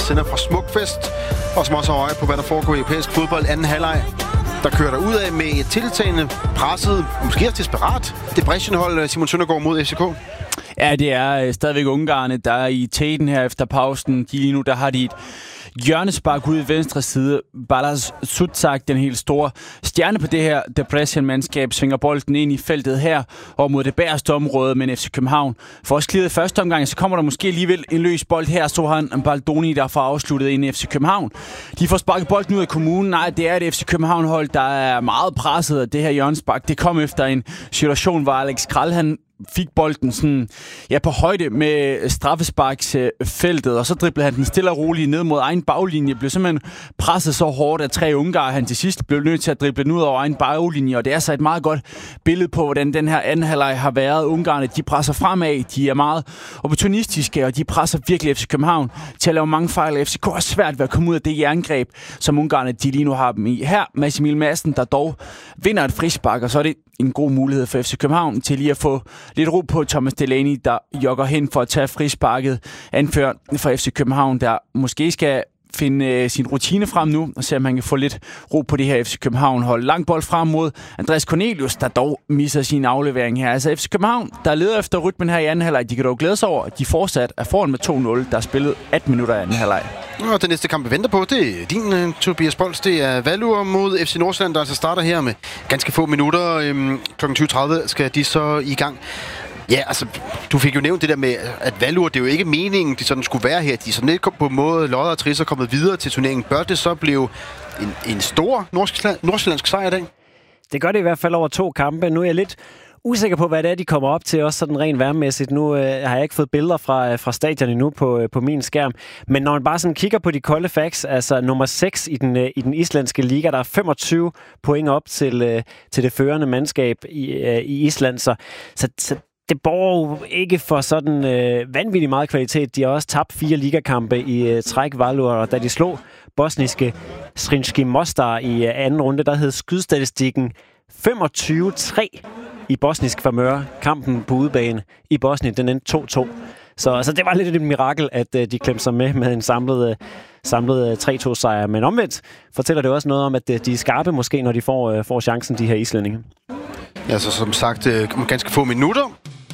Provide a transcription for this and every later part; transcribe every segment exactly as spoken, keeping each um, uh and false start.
sender fra Smukfest, og som også har øje på, hvad der foregår i europæisk fodbold anden halvleg. Der kører der ud af med et tiltagende, presset, måske også desperat, Debrecen-hold, Simon Søndergaard mod F C K. Ja, det er stadigvæk Ungarerne, der er i tæten her efter pausen. De lige nu, der har de et hjørnespark ude i venstre side. Balázs Sucák, den helt store stjerne på det her Debrecen-mandskab, svinger bolden ind i feltet her og mod det bagerste område, men F C København får også klidret første omgang, så kommer der måske alligevel en løs bold her, så har han Baldoni, der får afsluttet ind i F C København. De får sparket bolden ud af kommunen. Nej, det er et F C København-hold, der er meget presset af det her hjørnespark. Det kom efter en situation, hvor Alex Kral, han fik bolden sådan, ja, på højde med straffesparksfeltet, og så driblede han den stille og roligt ned mod egen baglinje. Blev simpelthen presset så hårdt af tre ungarer, han til sidst blev nødt til at drible den ud over egen baglinje, og det er så et meget godt billede på, hvordan den her anden halvleg har været. Ungarerne, de presser fremad, de er meget opportunistiske, og de presser virkelig F C København til at lave mange fejl. F C K er svært ved at komme ud af det jerngreb, som ungarerne, de lige nu har dem i. Her, Mads Emil Madsen, der dog vinder et frispark, og så er det en god mulighed for F C København til lige at få lidt ro på Thomas Delaney, der jogger hen for at tage frisparket. Anfører for F C København, der måske skal finde øh, sin rutine frem nu, og se om han kan få lidt ro på det her F C København-hold. Lang bold frem mod Andreas Cornelius, der dog misser sin aflevering her. Altså F C København, der leder efter rytmen her i anden halvleg. De kan dog glæde sig over, at de fortsat er foran med to nul. Der er spillet atten minutter i anden halvleg. Og den næste kamp, vi venter på, det er din, uh, Tobias Bols. Det er Valur mod F C Nordsjælland, der altså starter her med ganske få minutter. Øhm, klokken tyve tredive skal de så i gang. Ja, altså, du fik jo nævnt det der med, at Valur, det er jo ikke meningen, de sådan skulle være her. De er sådan lidt på en måde, Lodder og Tris er kommet videre til turneringen. Bør det så blive en, en stor nordsjællandsk sejr i dag? Det gør det i hvert fald over to kampe. Nu er jeg lidt usikker på, hvad det er, de kommer op til, også sådan rent værmæssigt. Nu øh, har jeg ikke fået billeder fra, fra stadion endnu på, øh, på min skærm. Men når man bare sådan kigger på de kolde facts, altså nummer seks i den, øh, i den islandske liga, der er femogtyve point op til, øh, til det førende mandskab i, øh, i Island. Så, så, så det borger jo ikke for sådan øh, vanvittigt meget kvalitet. De har også tabt fire ligakampe i øh, træk, Valur, og da de slog bosniske Srinjski Mostar i øh, anden runde, der hed skydstatistikken femogtyve tre i bosnisk favør. Kampen på udebane i Bosnien, den endte to to. Så, så det var lidt et mirakel, at øh, de klemte sig med med en samlet, øh, samlet øh, tre to sejr. Men omvendt fortæller det også noget om, at øh, de er skarpe måske, når de får, øh, får chancen, de her islændinge. Ja, så som sagt, øh, om ganske få minutter,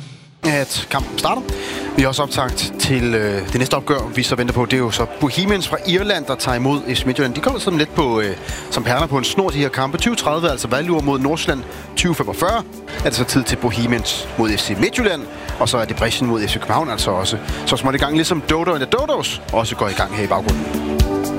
at kampen starter. Vi har også optagt til øh, det næste opgør, vi så venter på. Det er jo så Bohemians fra Irland, der tager imod F C Midtjylland. De kommer sådan lidt på, øh, som perler på en snor, de her kampe. tyve tredive, altså Valur mod Nordsjælland. tyve femogfyrre er det så tid til Bohemians mod F C Midtjylland. Og så er det Debrecen mod F C København altså også. Så småt i gang, ligesom Dodo and the Dodos også går i gang her i baggrunden.